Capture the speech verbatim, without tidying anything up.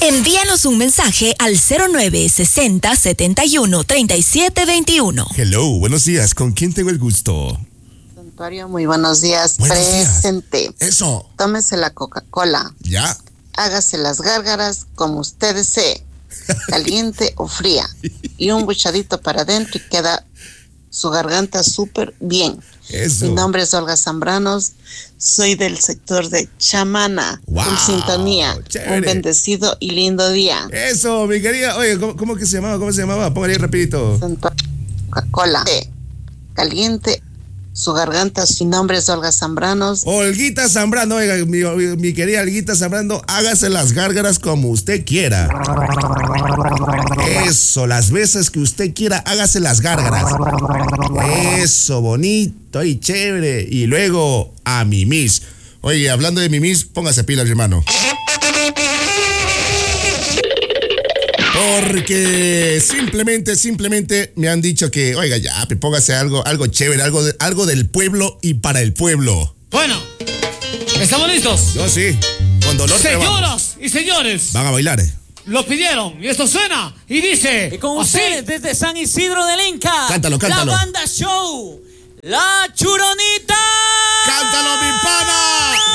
Envíanos un mensaje al cero nueve sesenta setenta y uno treinta y siete veintiuno. Hello, buenos días. ¿Con quién tengo el gusto? Santuario, muy buenos días. Buenos Presente. días. Eso. Tómese la Coca-Cola. Ya. Hágase las gárgaras como usted desee, caliente o fría. Y un buchadito para adentro y queda su garganta súper bien. Eso. Mi nombre es Olga Zambranos. Soy del sector de Chamana. Wow, en sintonía. chévere. Un bendecido y lindo día. Eso, mi querida. Oye, ¿cómo, cómo que se llamaba? ¿Cómo se llamaba? Póngale ahí rapidito. Santuario, Coca-Cola. Caliente. Su garganta, su nombre es Olga Zambranos. Olguita Zambrano, oiga, mi, mi querida Olguita Zambrano, hágase las gárgaras como usted quiera. Eso, las veces que usted quiera, hágase las gárgaras. Eso, bonito y chévere. Y luego a Mimis. Oye, hablando de Mimis, póngase pilas, hermano. Porque simplemente, simplemente me han dicho que, oiga, ya, póngase algo, algo chévere, algo, de, algo del pueblo y para el pueblo. Bueno, ¿estamos listos? Yo sí, con dolor. Señoras y señores, van a bailar, eh. Lo pidieron y esto suena y dice. Y con así. ustedes desde San Isidro del Inca. Cántalo, cántalo. La banda show, La Churonita. Cántalo, mi pana.